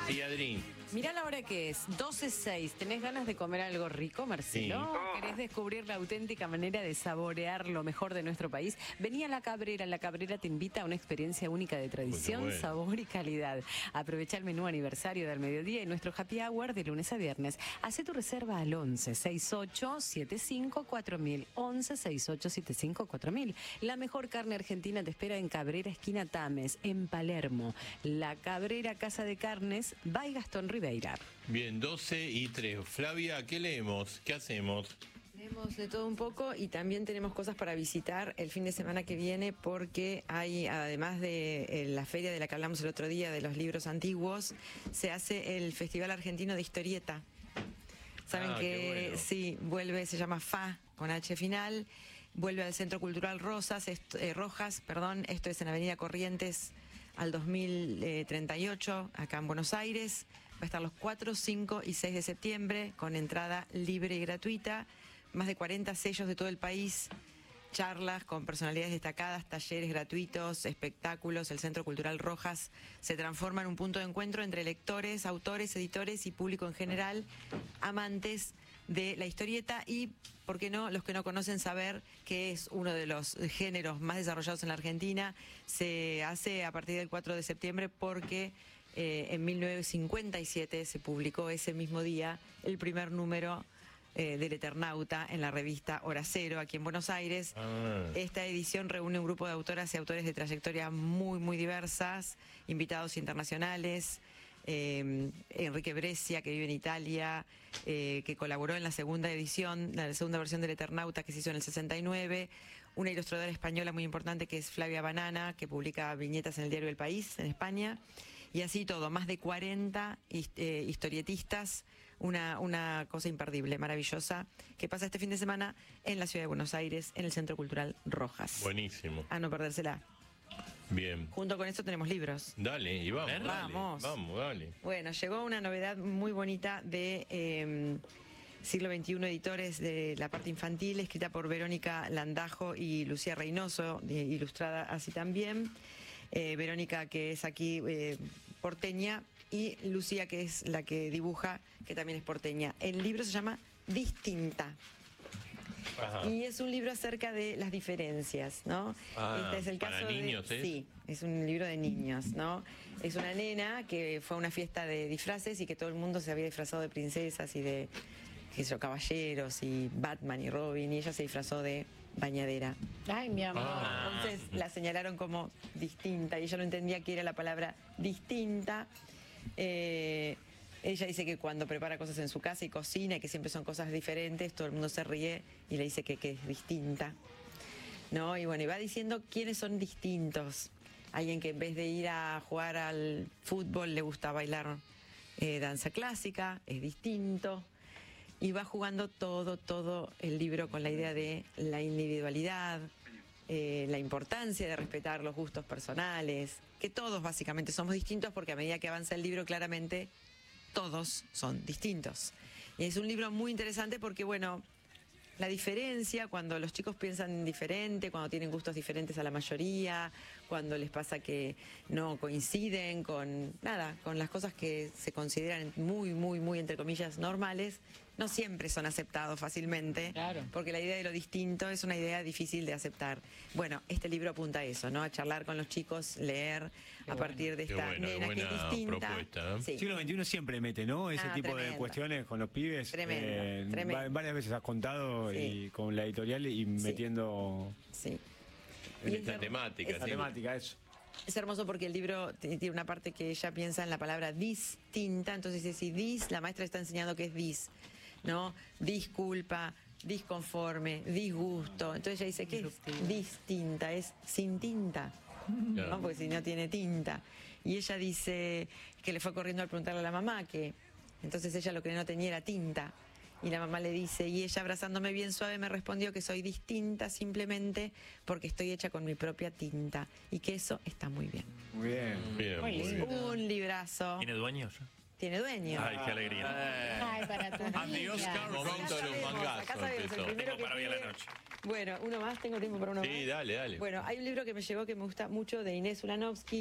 Sí, Adri. Mirá la hora que es, 12:06. ¿Tenés ganas de comer algo rico, Marcelo? Sí. ¿Querés descubrir la auténtica manera de saborear lo mejor de nuestro país? Vení a La Cabrera. La Cabrera te invita a una experiencia única de tradición, Bueno. sabor y calidad. Aprovecha el menú aniversario del mediodía y nuestro happy hour de lunes a viernes. Hacé tu reserva al 11 68 75 4000. 11 68 75 4000. La mejor carne argentina te espera en Cabrera, esquina Tames, en Palermo. La Cabrera, Casa de Carnes, by Gastón Ribeira. Bien, 12:03. Flavia, ¿qué leemos? ¿Qué hacemos? Tenemos de todo un poco y también tenemos cosas para visitar el fin de semana que viene porque hay, además de la feria de la que hablamos el otro día de los libros antiguos, se hace el Festival Argentino de Historieta. Saben que qué bueno. sí, vuelve, se llama FA con H final, vuelve al Centro Cultural Rojas, esto es en Avenida Corrientes al 2038, acá en Buenos Aires. Va a estar los 4, 5 y 6 de septiembre con entrada libre y gratuita. Más de 40 sellos de todo el país, charlas con personalidades destacadas, talleres gratuitos, espectáculos. El Centro Cultural Rojas se transforma en un punto de encuentro entre lectores, autores, editores y público en general, amantes de la historieta y, ¿por qué no?, los que no conocen saber que es uno de los géneros más desarrollados en la Argentina. Se hace a partir del 4 de septiembre porque en 1957 se publicó ese mismo día el primer número del Eternauta en la revista Hora Cero, aquí en Buenos Aires. Esta edición reúne un grupo de autoras y autores de trayectoria muy, muy diversas, invitados internacionales. Enrique Brescia, que vive en Italia, que colaboró en la segunda edición, la segunda versión del Eternauta, que se hizo en el 69. Una ilustradora española muy importante que es Flavia Banana, que publica viñetas en el diario El País, en España. Y así todo, más de 40 historietistas, una cosa imperdible, maravillosa, que pasa este fin de semana en la ciudad de Buenos Aires, en el Centro Cultural Rojas. Buenísimo. A no perdérsela. Bien. Junto con eso tenemos libros. Dale, y vamos. Dale, Vamos. Vamos, dale. Bueno, llegó una novedad muy bonita de Siglo XXI Editores, de la parte infantil, escrita por Verónica Landajo y Lucía Reynoso, ilustrada así también. Verónica, que es aquí porteña, y Lucía, que es la que dibuja, que también es porteña. El libro se llama Distinta. Ajá. Y es un libro acerca de las diferencias, ¿no? Este es el caso para niños, ¿eh? Sí, es un libro de niños, ¿no? Es una nena que fue a una fiesta de disfraces y que todo el mundo se había disfrazado de princesas y de, qué sé yo, caballeros y Batman y Robin, y ella se disfrazó de bañadera. Ay, mi amor. Entonces la señalaron como distinta y ella no entendía qué era la palabra distinta. Ella dice que cuando prepara cosas en su casa y cocina y que siempre son cosas diferentes, todo el mundo se ríe y le dice que es distinta, ¿no? Y bueno, y va diciendo quiénes son distintos. Alguien que en vez de ir a jugar al fútbol le gusta bailar danza clásica, es distinto. Y va jugando todo el libro con la idea de la individualidad, la importancia de respetar los gustos personales, que todos básicamente somos distintos porque a medida que avanza el libro claramente todos son distintos. Y es un libro muy interesante porque, bueno, la diferencia, cuando los chicos piensan diferente, cuando tienen gustos diferentes a la mayoría, cuando les pasa que no coinciden con las cosas que se consideran muy, entre comillas, normales, no siempre son aceptados fácilmente, Claro. Porque la idea de lo distinto es una idea difícil de aceptar. Bueno, este libro apunta a eso, ¿no? A charlar con los chicos, leer a partir de esta nena que es buena distinta. propuesta, ¿no? Sí. Siglo XXI siempre mete, ¿no? Ese tipo de Tremendo. cuestiones con los pibes. Tremendo. Varias veces has contado Sí. y con la editorial y metiendo Sí. En Y esta es- temática. la sí. temática, eso. Es hermoso porque el libro tiene una parte que ella piensa en la palabra distinta, entonces dice, si la maestra está enseñando que es ¿no? Disculpa, disconforme, disgusto. Entonces ella dice que es distinta, es sin tinta, Claro. ¿no? Porque si no tiene tinta. Y ella dice que le fue corriendo al preguntarle a la mamá que entonces ella lo que no tenía era tinta. Y la mamá le dice, y ella abrazándome bien suave me respondió que soy distinta simplemente porque estoy hecha con mi propia tinta y que eso está muy bien. Muy bien. Bien, Muy muy lindo. bien. Un librazo. ¿Tiene dueños? Tiene dueño. Ay, qué alegría. Ay, para tu Adiós, niña. Carlos. Momento de los Acá mangazos sabemos, el empezó. primero Tengo que para hoy a la pide- noche. Bueno, uno más, tengo tiempo para uno más. Sí, dale. Bueno, hay un libro que me llegó que me gusta mucho de Inés Ulanovsky.